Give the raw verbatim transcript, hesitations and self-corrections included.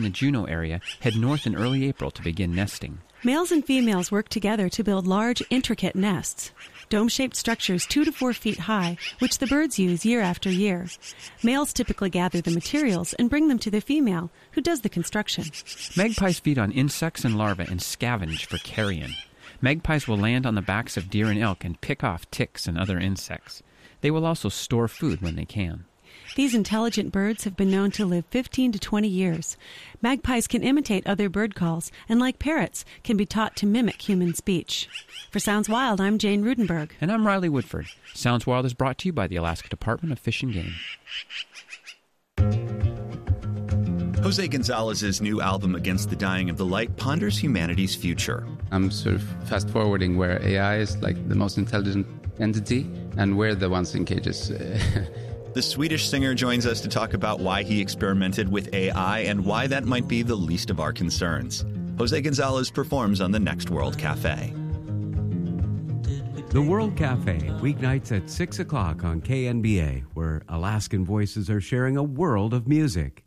the Juneau area head north in early April to begin nesting. Males and females work together to build large, intricate nests. Dome-shaped structures two to four feet high, which the birds use year after year. Males typically gather the materials and bring them to the female, who does the construction. Magpies feed on insects and larvae and scavenge for carrion. Magpies will land on the backs of deer and elk and pick off ticks and other insects. They will also store food when they can. These intelligent birds have been known to live fifteen to twenty years. Magpies can imitate other bird calls and, like parrots, can be taught to mimic human speech. For Sounds Wild, I'm Jane Rudenberg. And I'm Riley Woodford. Sounds Wild is brought to you by the Alaska Department of Fish and Game. Jose Gonzalez's new album, Against the Dying of the Light, ponders humanity's future. I'm sort of fast-forwarding where A I is like the most intelligent entity, and we're the ones in cages. The Swedish singer joins us to talk about why he experimented with A I and why that might be the least of our concerns. Jose Gonzalez performs on the Next World Cafe. The World Cafe, weeknights at six o'clock on K N B A, where Alaskan voices are sharing a world of music.